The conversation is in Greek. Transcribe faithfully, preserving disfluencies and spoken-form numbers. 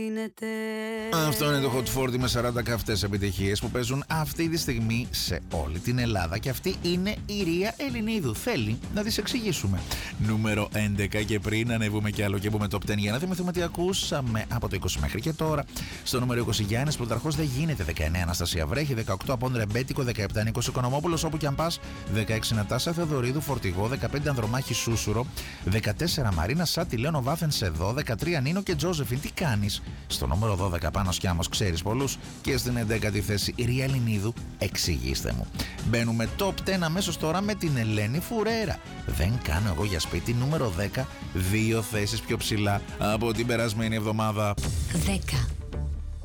Αυτό είναι το Hot σαράντα με σαράντα καυτές επιτυχίες που παίζουν αυτή τη στιγμή σε όλη την Ελλάδα. Και αυτή είναι η Ρία Ελληνίδου. Θέλει να τις εξηγήσουμε. Νούμερο έντεκα, και πριν ανεβούμε κι άλλο και πούμε top δέκα για να θυμηθούμε τι ακούσαμε από το είκοσι μέχρι και τώρα. Στο νούμερο είκοσι, Γιάννης Πλουταρχός, δεν γίνεται. Δεκαεννέα, Αναστασία Βρέχη. Δεκαοκτώ, Απόν Ρεμπέτικο. Δεκαεπτά, Νίκος Οικονομόπουλος, όπου κι αν πας. Δεκαέξι, Νατάσα Θεοδωρίδου, Φορτηγό. Δεκαπέντε, Ανδρομάχη Σούσουρο. Δεκατέσσερα, Μαρίνα Σάτι Λέωνο Βάθενς εδώ. Δεκατρία, Νίνο και Τζόζεφιν. Τι κάνεις? Στο νούμερο δώδεκα, Πάνος Κιάμος, ξέρεις πολλούς. Και στην έντεκατη θέση, η Ρία Ελληνίδου, εξηγήστε μου. Μπαίνουμε top δέκα αμέσως τώρα με την Ελένη Φουρέρα. Δεν κάνω εγώ για σπίτι. Νούμερο δέκα, δύο θέσεις πιο ψηλά από την περασμένη εβδομάδα. δέκα.